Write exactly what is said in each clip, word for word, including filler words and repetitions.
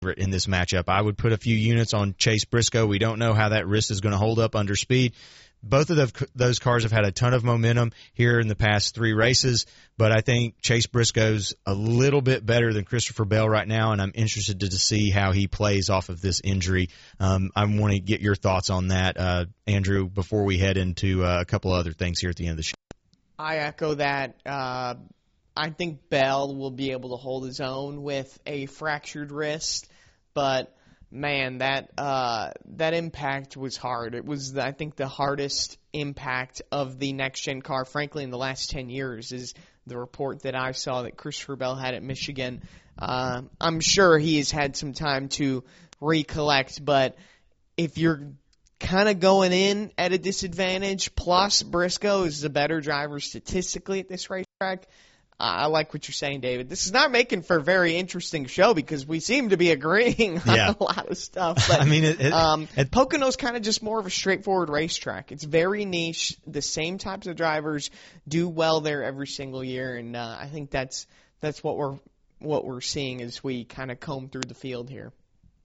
in this matchup. I would put a few units on Chase Briscoe. We don't know how that wrist is going to hold up under speed. Both of the, those cars have had a ton of momentum here in the past three races, but I think Chase Briscoe's a little bit better than Christopher Bell right now, and I'm interested to, to see how he plays off of this injury. Um, I want to get your thoughts on that, uh, Andrew, before we head into uh, a couple other things here at the end of the show. I echo that. Uh, I think Bell will be able to hold his own with a fractured wrist, but man, that uh, that impact was hard. It was, I think, the hardest impact of the next-gen car, frankly, in the last ten years, is the report that I saw that Christopher Bell had at Michigan. Uh, I'm sure he has had some time to recollect, but if you're kind of going in at a disadvantage, plus Briscoe is the better driver statistically at this racetrack, I like what you're saying, David. This is not making for a very interesting show because we seem to be agreeing on yeah. a lot of stuff. But, I mean, it, it, um, it, Pocono's kind of just more of a straightforward racetrack. It's very niche. The same types of drivers do well there every single year, and uh, I think that's that's what we're what we're seeing as we kind of comb through the field here.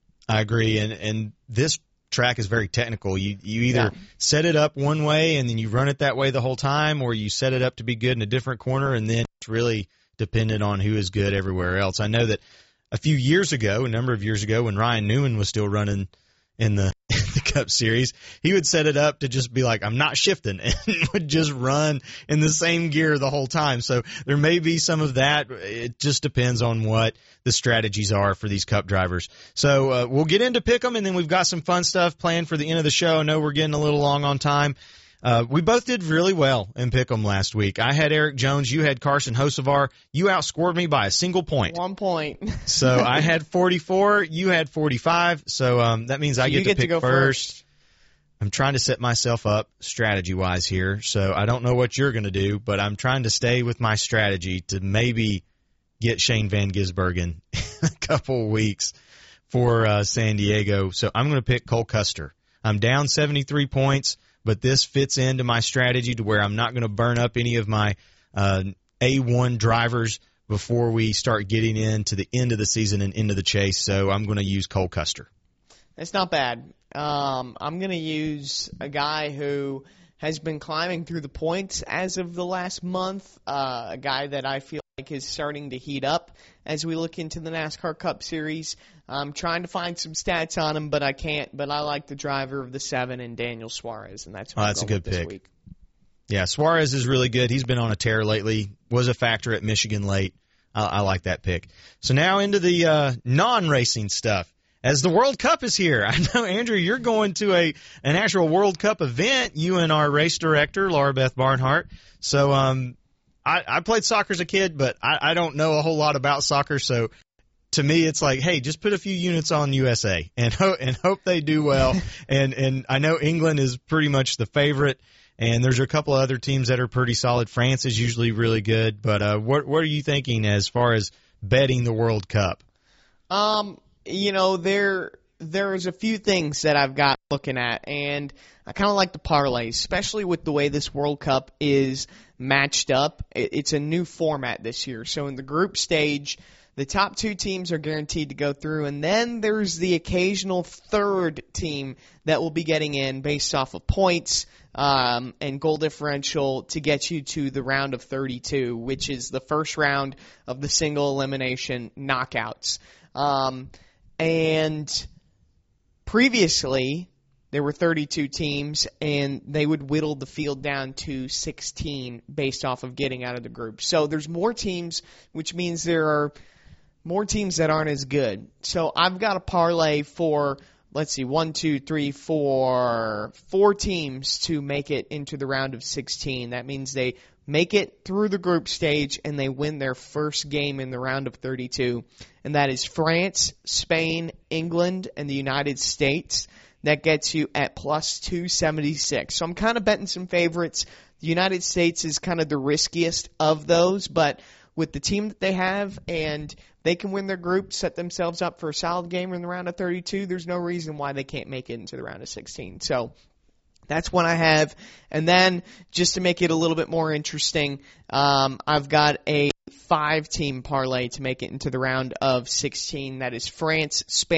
I agree, and and this track is very technical. You you either yeah. set it up one way and then you run it that way the whole time, or you set it up to be good in a different corner, and then it's really dependent on who is good everywhere else. I know that a few years ago, a number of years ago, when Ryan Newman was still running in the, in the Cup Series, he would set it up to just be like, I'm not shifting, and would just run in the same gear the whole time. So there may be some of that. It just depends on what the strategies are for these Cup drivers. So uh, we'll get into Pick'em, and then we've got some fun stuff planned for the end of the show. I know we're getting a little long on time. Uh, we both did really well in Pick'em last week. I had Eric Jones. You had Carson Hocevar. You outscored me by a single point. One point. So I had forty-four. You had forty-five. So um, that means so I get, you get to pick to go first. first. I'm trying to set myself up strategy-wise here. So I don't know what you're going to do, but I'm trying to stay with my strategy to maybe get Shane Van Gisbergen in a couple of weeks for uh, San Diego. So I'm going to pick Cole Custer. I'm down seventy-three points, but this fits into my strategy to where I'm not going to burn up any of my uh, A one drivers before we start getting into the end of the season and into the chase. So I'm going to use Cole Custer. It's not bad. Um, I'm going to use a guy who has been climbing through the points as of the last month, uh, a guy that I feel like is starting to heat up as we look into the NASCAR Cup Series. I'm trying to find some stats on him, but I can't. But I like the driver of the seven and Daniel Suarez, and that's what oh, I'm that's a going good with this pick. week. Yeah, Suarez is really good. He's been on a tear lately. Was a factor at Michigan late. I, I like that pick. So now into the uh, non-racing stuff. As the World Cup is here, I know, Andrew, you're going to a an actual World Cup event, you and our race director, Laura Beth Barnhart. So um, I, I played soccer as a kid, but I, I don't know a whole lot about soccer. So to me, it's like, hey, just put a few units on U S A and, ho- and hope they do well. and, and I know England is pretty much the favorite, and there's a couple of other teams that are pretty solid. France is usually really good. But uh, what, what are you thinking as far as betting the World Cup? Um. You know, there there's a few things that I've got looking at, and I kind of like the parlays, especially with the way this World Cup is matched up. It's a new format this year. So in the group stage, the top two teams are guaranteed to go through, and then there's the occasional third team that will be getting in based off of points um, and goal differential to get you to the round of thirty-two, which is the first round of the single elimination knockouts. Um And previously, there were thirty-two teams, and they would whittle the field down to sixteen based off of getting out of the group. So there's more teams, which means there are more teams that aren't as good. So I've got a parlay for, let's see, one, two, three, four, four teams to make it into the round of sixteen. That means they make it through the group stage, and they win their first game in the round of thirty-two. And that is France, Spain, England, and the United States. That gets you at plus two seventy-six. So I'm kind of betting some favorites. The United States is kind of the riskiest of those, but with the team that they have, and they can win their group, set themselves up for a solid game in the round of thirty-two, there's no reason why they can't make it into the round of sixteen. So That's one I have. And then, just to make it a little bit more interesting, um, I've got a five-team parlay to make it into the round of sixteen. That is France, Spain,